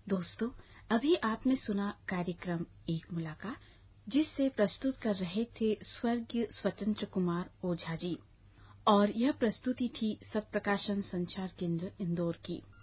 दोस्तों, अभी आपने सुना कार्यक्रम एक मुलाकात, जिससे प्रस्तुत कर रहे थे स्वर्गीय स्वतंत्र कुमार ओझा जी, और यह प्रस्तुति थी सत्प्रकाशन संचार केंद्र इंदौर की।